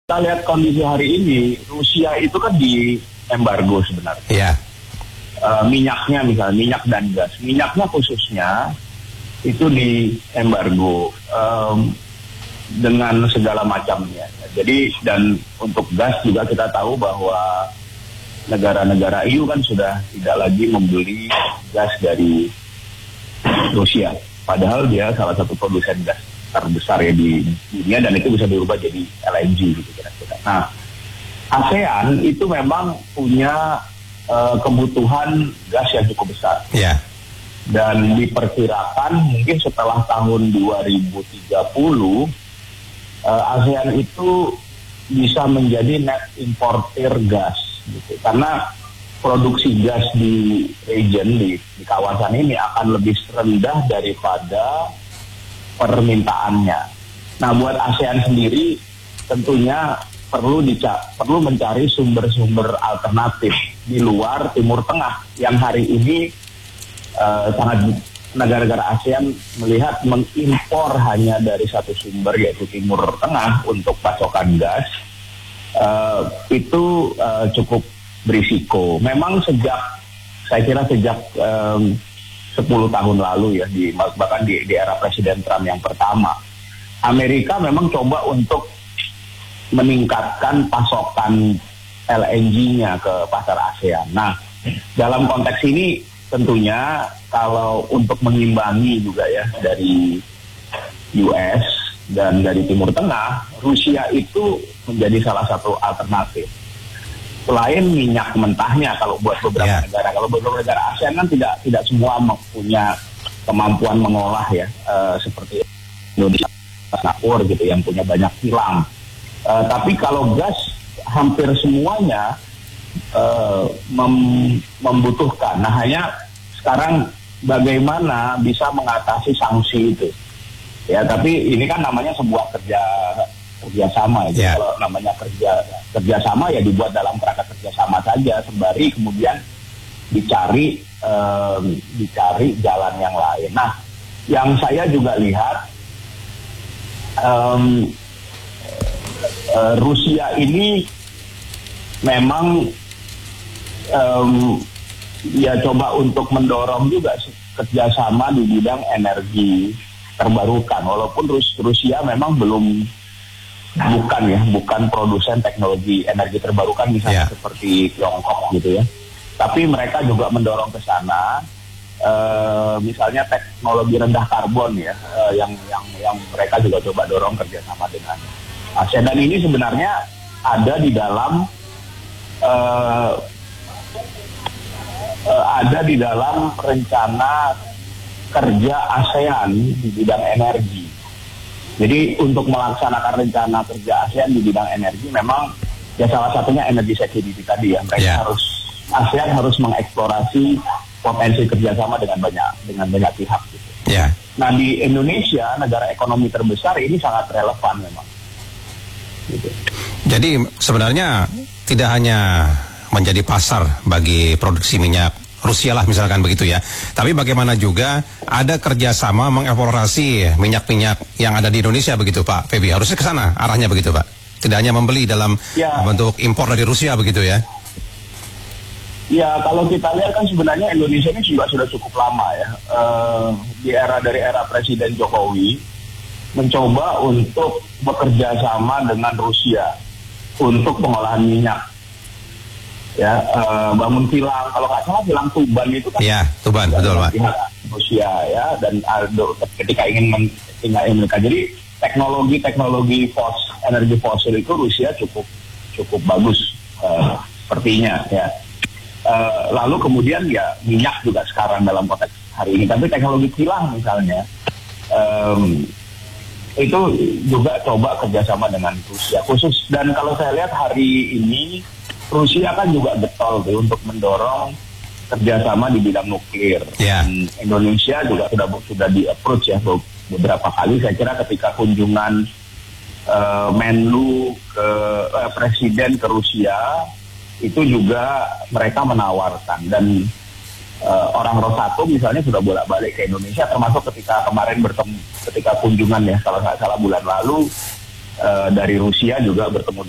kita lihat kondisi hari ini, Rusia itu kan di embargo sebenarnya. Iya. Minyaknya misalnya, minyak dan gas. Minyaknya khususnya itu di embargo dengan segala macamnya. Jadi, dan untuk gas juga kita tahu bahwa negara-negara EU kan sudah tidak lagi membeli gas dari Rusia. Padahal dia salah satu produsen gas terbesar ya di dunia, dan itu bisa diubah jadi LNG gitu kira-kira. Nah, ASEAN itu memang punya kebutuhan gas yang cukup besar. Yeah. Dan diperkirakan mungkin setelah tahun 2030 ASEAN itu bisa menjadi net importer gas gitu. Karena produksi gas di region di kawasan ini akan lebih rendah daripada permintaannya. Nah, buat ASEAN sendiri tentunya perlu mencari sumber-sumber alternatif di luar Timur Tengah yang hari ini sangat negara-negara ASEAN melihat mengimpor hanya dari satu sumber yaitu Timur Tengah untuk pasokan gas itu cukup berisiko. Memang saya kira sejak 10 tahun lalu ya, bahkan di era Presiden Trump yang pertama, Amerika memang coba untuk meningkatkan pasokan LNG-nya ke pasar ASEAN. Nah, dalam konteks ini tentunya kalau untuk mengimbangi juga ya dari US dan dari Timur Tengah, Rusia itu menjadi salah satu alternatif. Selain minyak mentahnya, kalau buat beberapa negara, kalau beberapa negara ASEAN kan tidak semua punya kemampuan mengolah ya, seperti Indonesia, Singapura gitu yang punya banyak kilang. Tapi kalau gas hampir semuanya membutuhkan. Nah, hanya sekarang bagaimana bisa mengatasi sanksi itu. Ya, tapi ini kan namanya sebuah kerjasama. Ya. Kalau namanya kerjasama ya dibuat dalam kerangka kerjasama saja, sembari kemudian dicari jalan yang lain. Nah, yang saya juga lihat Rusia ini memang ya coba untuk mendorong juga kerjasama di bidang energi terbarukan, walaupun Rusia memang bukan produsen teknologi energi terbarukan misalnya seperti Tiongkok gitu ya. Tapi mereka juga mendorong ke sana, misalnya teknologi rendah karbon ya, yang mereka juga coba dorong kerjasama dengan ASEAN. Dan ini sebenarnya ada di dalam rencana kerja ASEAN di bidang energi. Jadi untuk melaksanakan rencana kerja ASEAN di bidang energi memang ya salah satunya energi security tadi ya. Mereka ASEAN harus mengeksplorasi potensi kerjasama dengan banyak pihak gitu. Yeah. Nah, di Indonesia, negara ekonomi terbesar, ini sangat relevan memang. Gitu. Jadi sebenarnya tidak hanya menjadi pasar bagi produksi minyak Rusia lah misalkan begitu ya, tapi bagaimana juga ada kerjasama mengeksplorasi minyak-minyak yang ada di Indonesia begitu Pak Feby, harusnya ke sana arahnya begitu Pak, tidak hanya membeli dalam bentuk impor dari Rusia begitu ya. Ya, kalau kita lihat kan sebenarnya Indonesia ini juga sudah cukup lama ya, dari era Presiden Jokowi mencoba untuk bekerja sama dengan Rusia untuk pengolahan minyak. Ya, bangun kilang, kalau nggak salah kilang Tuban itu kan. Iya, Tuban, betul Pak. Rusia ya, dan ketika ingin mereka. Jadi teknologi energi fosil itu Rusia cukup bagus sepertinya ya. Lalu kemudian ya minyak juga sekarang dalam konteks hari ini. Tapi teknologi kilang misalnya itu juga coba kerjasama dengan Rusia khusus. Dan kalau saya lihat hari ini Rusia kan juga getol untuk mendorong kerjasama di bidang nuklir. Dan Indonesia juga sudah di-approach ya beberapa kali. Saya kira ketika kunjungan Menlu Presiden ke Rusia, itu juga mereka menawarkan. Dan orang Rosatom misalnya sudah bolak-balik ke Indonesia, termasuk ketika kemarin ketika kunjungan ya, kalau nggak salah bulan lalu, dari Rusia juga bertemu